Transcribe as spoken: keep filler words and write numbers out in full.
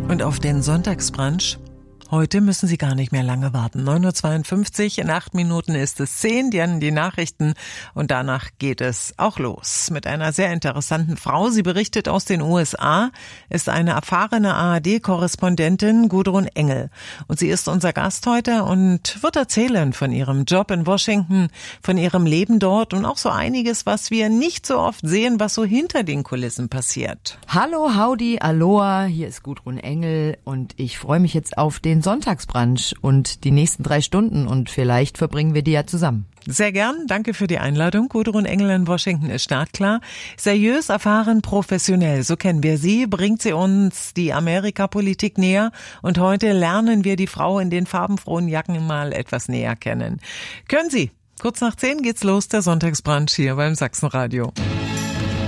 Und auf den Sonntagsbrunch? Heute müssen Sie gar nicht mehr lange warten. neun Uhr zweiundfünfzig, in acht Minuten ist es zehn, dann die Nachrichten und danach geht es auch los mit einer sehr interessanten Frau. Sie berichtet aus den U S A, ist eine erfahrene A R D-Korrespondentin, Gudrun Engel. Und sie ist unser Gast heute und wird erzählen von ihrem Job in Washington, von ihrem Leben dort und auch so einiges, was wir nicht so oft sehen, was so hinter den Kulissen passiert. Hallo, howdy, aloha, hier ist Gudrun Engel und ich freue mich jetzt auf den Sonntagsbrunch und die nächsten drei Stunden und vielleicht verbringen wir die ja zusammen. Sehr gern, danke für die Einladung. Gudrun Engel in Washington ist startklar. Seriös, erfahren, professionell, so kennen wir sie, bringt sie uns die Amerikapolitik näher und heute lernen wir die Frau in den farbenfrohen Jacken mal etwas näher kennen. Können Sie? Kurz nach zehn geht's los, der Sonntagsbrunch hier beim Sachsenradio.